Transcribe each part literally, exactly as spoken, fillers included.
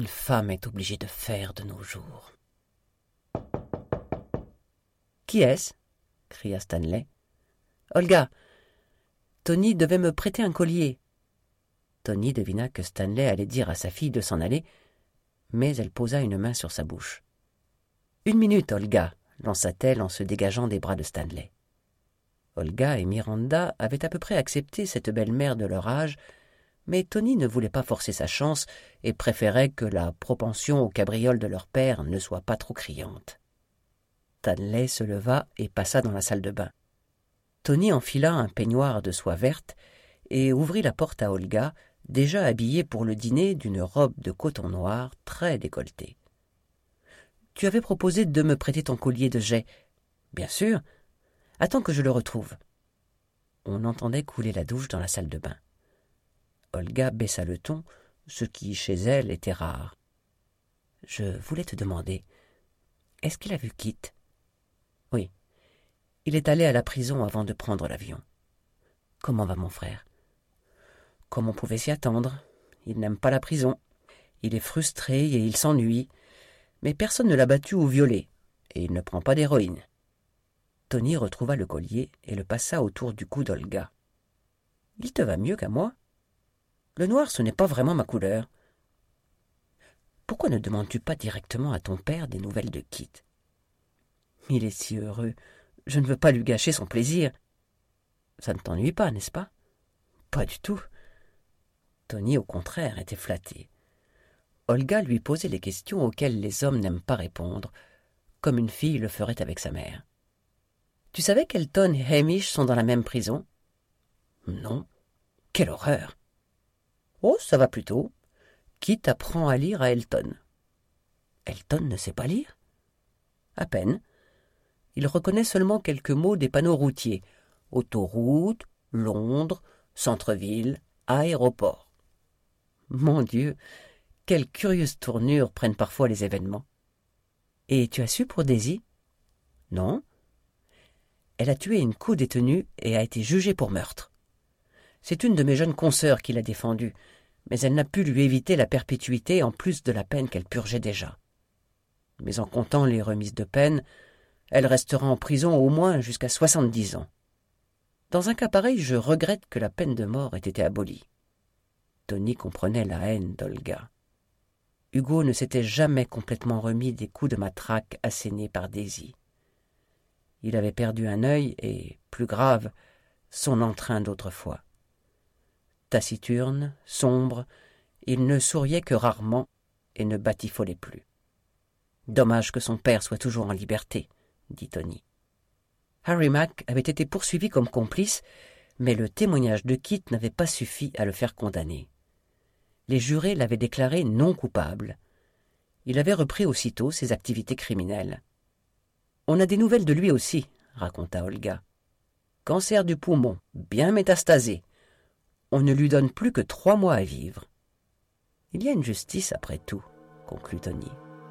une femme est obligée de faire de nos jours. « Qui est-ce » cria Stanley. « Olga, Tony devait me prêter un collier. » Tony devina que Stanley allait dire à sa fille de s'en aller, mais elle posa une main sur sa bouche. « Une minute, Olga » lança-t-elle en se dégageant des bras de Stanley. Olga et Miranda avaient à peu près accepté cette belle-mère de leur âge, mais Tony ne voulait pas forcer sa chance et préférait que la propension aux cabrioles de leur père ne soit pas trop criante. Stanley se leva et passa dans la salle de bain. Tony enfila un peignoir de soie verte et ouvrit la porte à Olga, déjà habillée pour le dîner d'une robe de coton noir très décolletée. « Tu avais proposé de me prêter ton collier de jais. »« Bien sûr. Attends que je le retrouve. » On entendait couler la douche dans la salle de bain. Olga baissa le ton, ce qui, chez elle, était rare. « Je voulais te demander, est-ce qu'il a vu Kit ?»« Oui. Il est allé à la prison avant de prendre l'avion. »« Comment va mon frère ?»« Comme on pouvait s'y attendre. Il n'aime pas la prison. Il est frustré et il s'ennuie. Mais personne ne l'a battu ou violé, et il ne prend pas d'héroïne. » Tony retrouva le collier et le passa autour du cou d'Olga. « Il te va mieux qu'à moi. Le noir, ce n'est pas vraiment ma couleur. Pourquoi ne demandes-tu pas directement à ton père des nouvelles de Kit ? Il est si heureux. Je ne veux pas lui gâcher son plaisir. Ça ne t'ennuie pas, n'est-ce pas ? Pas du tout. » Tony, au contraire, était flatté. Olga lui posait les questions auxquelles les hommes n'aiment pas répondre, comme une fille le ferait avec sa mère. « Tu savais qu'Elton et Hamish sont dans la même prison ?»« Non. Quelle horreur !»« Oh, ça va plutôt. Kit apprend à lire à Elton. »« Elton ne sait pas lire ?»« À peine. Il reconnaît seulement quelques mots des panneaux routiers. Autoroute, Londres, centre-ville, aéroport. » Mon Dieu, quelle curieuse tournure prennent parfois les événements. « Et tu as su pour Daisy ?»« Non. Elle a tué une co-détenue et a été jugée pour meurtre. C'est une de mes jeunes consoeurs qui l'a défendue, mais elle n'a pu lui éviter la perpétuité en plus de la peine qu'elle purgeait déjà. Mais en comptant les remises de peine, elle restera en prison au moins jusqu'à soixante-dix ans. Dans un cas pareil, je regrette que la peine de mort ait été abolie. » Tony comprenait la haine d'Olga. Hugo ne s'était jamais complètement remis des coups de matraque assénés par Daisy. Il avait perdu un œil et, plus grave, son entrain d'autrefois. Taciturne, sombre, il ne souriait que rarement et ne batifolait plus. « Dommage que son père soit toujours en liberté, » dit Tony. Harry Mack avait été poursuivi comme complice, mais le témoignage de Kit n'avait pas suffi à le faire condamner. Les jurés l'avaient déclaré non coupable. Il avait repris aussitôt ses activités criminelles. « On a des nouvelles de lui aussi, » raconta Olga. « Cancer du poumon, bien métastasé. On ne lui donne plus que trois mois à vivre. »« Il y a une justice après tout, » conclut Tony.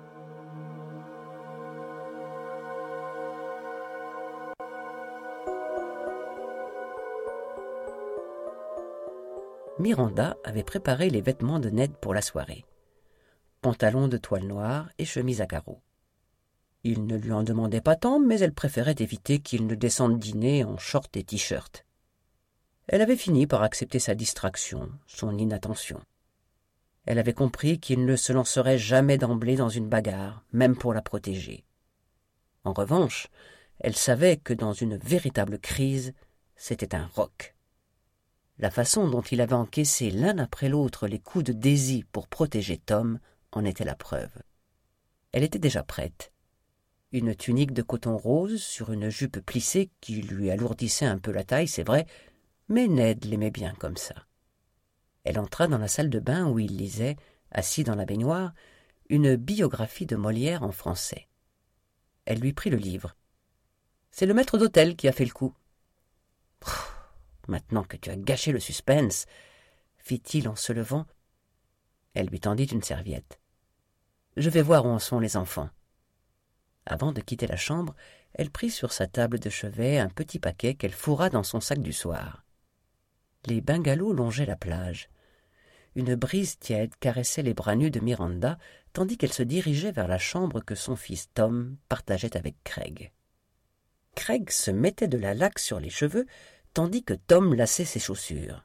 Miranda avait préparé les vêtements de Ned pour la soirée. Pantalon de toile noire et chemise à carreaux. Il ne lui en demandait pas tant, mais elle préférait éviter qu'il ne descende dîner en short et t-shirt. Elle avait fini par accepter sa distraction, son inattention. Elle avait compris qu'il ne se lancerait jamais d'emblée dans une bagarre, même pour la protéger. En revanche, elle savait que dans une véritable crise, c'était un roc. La façon dont il avait encaissé l'un après l'autre les coups de Daisy pour protéger Tom en était la preuve. Elle était déjà prête. Une tunique de coton rose sur une jupe plissée qui lui alourdissait un peu la taille, c'est vrai, mais Ned l'aimait bien comme ça. Elle entra dans la salle de bain où il lisait, assis dans la baignoire, une biographie de Molière en français. Elle lui prit le livre. « C'est le maître d'hôtel qui a fait le coup. »« Maintenant que tu as gâché le suspense, » fit-il en se levant. Elle lui tendit une serviette. « Je vais voir où en sont les enfants. » Avant de quitter la chambre, elle prit sur sa table de chevet un petit paquet qu'elle fourra dans son sac du soir. Les bungalows longeaient la plage. une brise tiède caressait les bras nus de Miranda, tandis qu'elle se dirigeait vers la chambre que son fils Tom partageait avec Craig. Craig se mettait de la laque sur les cheveux, tandis que Tom laçait ses chaussures.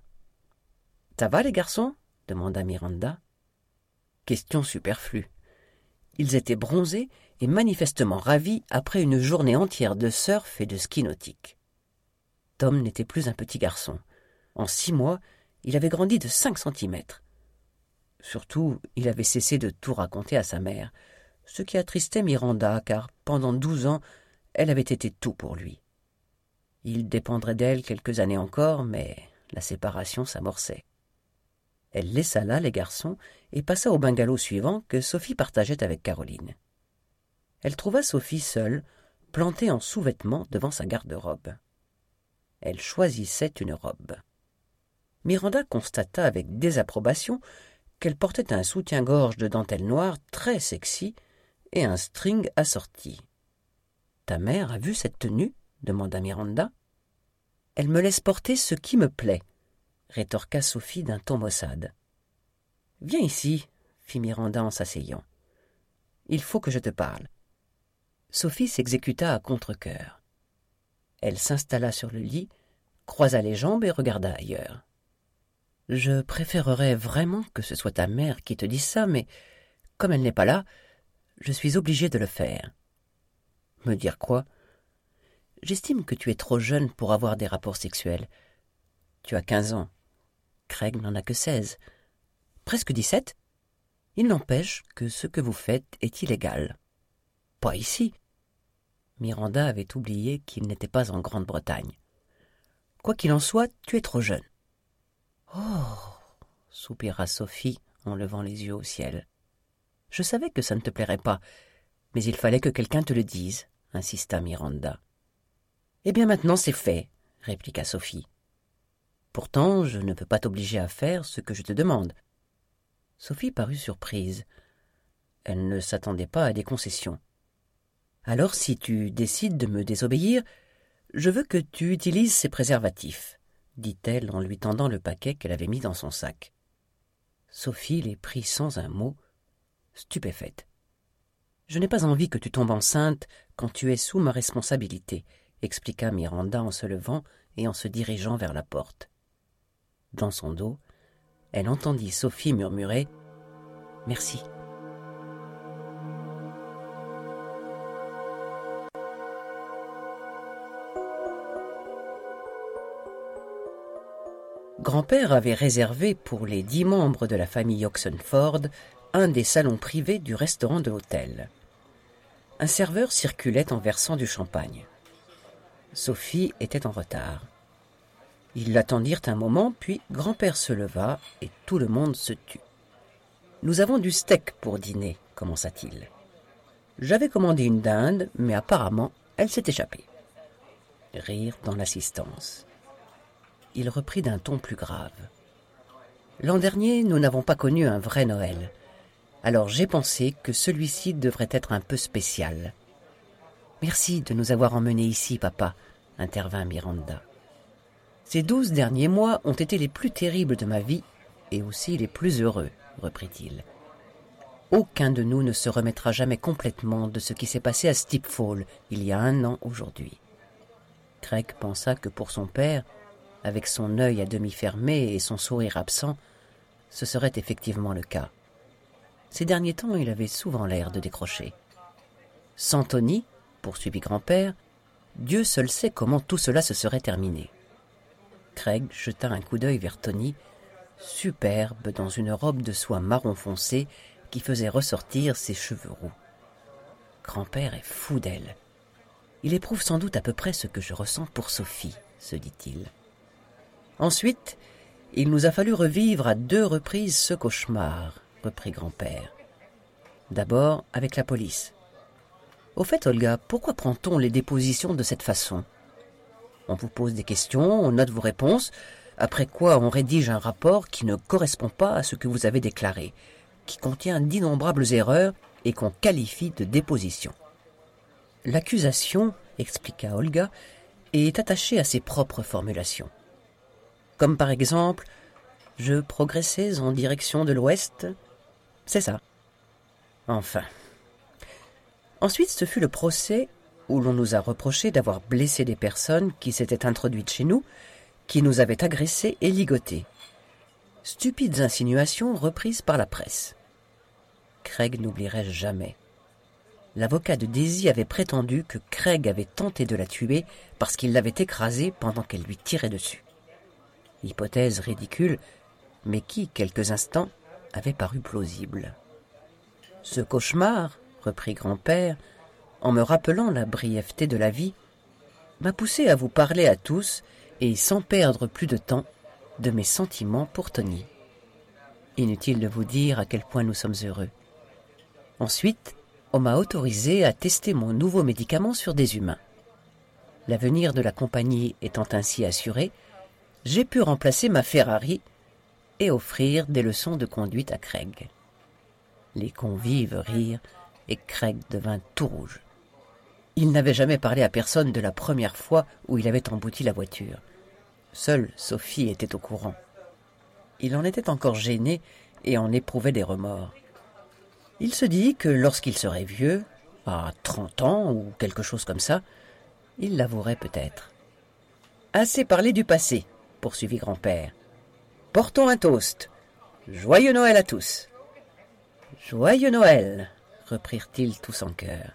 « Ça va, les garçons ?» demanda Miranda. Question superflue. Ils étaient bronzés et manifestement ravis après une journée entière de surf et de ski nautique. Tom n'était plus un petit garçon. En six mois, il avait grandi de cinq centimètres. Surtout, il avait cessé de tout raconter à sa mère, ce qui attristait Miranda, car pendant douze ans, elle avait été tout pour lui. Il dépendrait d'elle quelques années encore, mais la séparation s'amorçait. Elle laissa là les garçons et passa au bungalow suivant que Sophie partageait avec Caroline. Elle trouva Sophie seule, plantée en sous-vêtements devant sa garde-robe. Elle choisissait une robe. Miranda constata avec désapprobation qu'elle portait un soutien-gorge de dentelle noire très sexy et un string assorti. « Ta mère a vu cette tenue ?» demanda Miranda. « Elle me laisse porter ce qui me plaît, » rétorqua Sophie d'un ton maussade. « Viens ici, » fit Miranda en s'asseyant. « Il faut que je te parle. » Sophie s'exécuta à contre-cœur. Elle s'installa sur le lit, croisa les jambes et regarda ailleurs. « Je préférerais vraiment que ce soit ta mère qui te dise ça, mais comme elle n'est pas là, je suis obligée de le faire. »« Me dire quoi ? » ?»« J'estime que tu es trop jeune pour avoir des rapports sexuels. Tu as quinze ans. Craig n'en a que seize. Presque dix-sept. Il n'empêche que ce que vous faites est illégal. Pas ici. » Miranda avait oublié qu'il n'était pas en Grande-Bretagne. « Quoi qu'il en soit, tu es trop jeune. »« Oh !» soupira Sophie en levant les yeux au ciel. « Je savais que ça ne te plairait pas, mais il fallait que quelqu'un te le dise, » insista Miranda. « Eh bien maintenant c'est fait, » répliqua Sophie. « Pourtant, je ne peux pas t'obliger à faire ce que je te demande. » Sophie parut surprise. Elle ne s'attendait pas à des concessions. « Alors si tu décides de me désobéir, je veux que tu utilises ces préservatifs, » dit-elle en lui tendant le paquet qu'elle avait mis dans son sac. Sophie les prit sans un mot, stupéfaite. « Je n'ai pas envie que tu tombes enceinte quand tu es sous ma responsabilité, » expliqua Miranda en se levant et en se dirigeant vers la porte. Dans son dos, elle entendit Sophie murmurer « Merci ». Grand-père avait réservé pour les dix membres de la famille Oxenford un des salons privés du restaurant de l'hôtel. Un serveur circulait en versant du champagne. Sophie était en retard. Ils l'attendirent un moment, puis grand-père se leva et tout le monde se tut. « Nous avons du steak pour dîner, » commença-t-il. « J'avais commandé une dinde, mais apparemment, elle s'est échappée. » Rire dans l'assistance. Il reprit d'un ton plus grave. « L'an dernier, nous n'avons pas connu un vrai Noël. Alors j'ai pensé que celui-ci devrait être un peu spécial. »« Merci de nous avoir emmenés ici, papa, » intervint Miranda. « Ces douze derniers mois ont été les plus terribles de ma vie et aussi les plus heureux, » reprit-il. « Aucun de nous ne se remettra jamais complètement de ce qui s'est passé à Steep Fall il y a un an aujourd'hui. » Craig pensa que pour son père, avec son œil à demi fermé et son sourire absent, ce serait effectivement le cas. Ces derniers temps, il avait souvent l'air de décrocher. Sans Tony, poursuivit grand-père, Dieu seul sait comment tout cela se serait terminé. Craig jeta un coup d'œil vers Tony, superbe dans une robe de soie marron foncé qui faisait ressortir ses cheveux roux. Grand-père est fou d'elle. Il éprouve sans doute à peu près ce que je ressens pour Sophie, se dit-il. Ensuite, il nous a fallu revivre à deux reprises ce cauchemar, reprit grand-père. D'abord avec la police. Au fait, Olga, pourquoi prend-on les dépositions de cette façon? On vous pose des questions, on note vos réponses, après quoi on rédige un rapport qui ne correspond pas à ce que vous avez déclaré, qui contient d'innombrables erreurs et qu'on qualifie de déposition. L'accusation, expliqua Olga, est attachée à ses propres formulations. Comme par exemple, Je progressais en direction de l'ouest. C'est ça. Enfin. Ensuite, ce fut le procès où l'on nous a reproché d'avoir blessé des personnes qui s'étaient introduites chez nous, qui nous avaient agressés et ligotés. Stupides insinuations reprises par la presse. Craig n'oublierait jamais. L'avocat de Daisy avait prétendu que Craig avait tenté de la tuer parce qu'il l'avait écrasée pendant qu'elle lui tirait dessus. Hypothèse ridicule, mais qui, quelques instants, avait paru plausible. Ce cauchemar, reprit grand-père, en me rappelant la brièveté de la vie, m'a poussé à vous parler à tous, et sans perdre plus de temps, de mes sentiments pour Tony. Inutile de vous dire à quel point nous sommes heureux. Ensuite, on m'a autorisé à tester mon nouveau médicament sur des humains. L'avenir de la compagnie étant ainsi assuré, j'ai pu remplacer ma Ferrari et offrir des leçons de conduite à Craig. Les convives rirent et Craig devint tout rouge. Il n'avait jamais parlé à personne de la première fois où il avait embouti la voiture. Seule Sophie était au courant. Il en était encore gêné et en éprouvait des remords. Il se dit que lorsqu'il serait vieux, à trente ans ou quelque chose comme ça, il l'avouerait peut-être. « Assez parlé du passé, » poursuivit grand-père. « Portons un toast. Joyeux Noël à tous. »« Joyeux Noël !» reprirent-ils tous en chœur.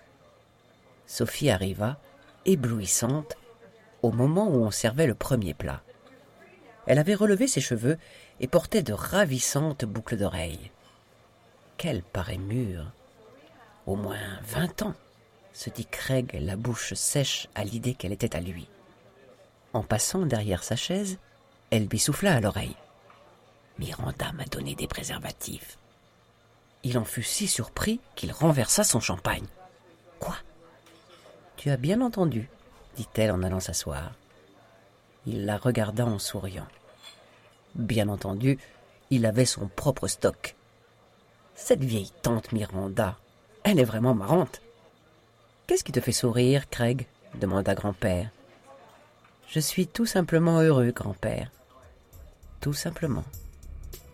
Sophie arriva, éblouissante, au moment où on servait le premier plat. Elle avait relevé ses cheveux et portait de ravissantes boucles d'oreilles. Qu'elle paraît mûre. Au moins vingt ans, se dit Craig, la bouche sèche à l'idée qu'elle était à lui. En passant derrière sa chaise, elle lui souffla à l'oreille. « Miranda m'a donné des préservatifs. » Il en fut si surpris qu'il renversa son champagne. « Quoi ? » ?»« Tu as bien entendu, » dit-elle en allant s'asseoir. Il la regarda en souriant. Bien entendu, il avait son propre stock. Cette vieille tante Miranda, elle est vraiment marrante. « Qu'est-ce qui te fait sourire, Craig ?» demanda grand-père. « Je suis tout simplement heureux, grand-père. Tout simplement. »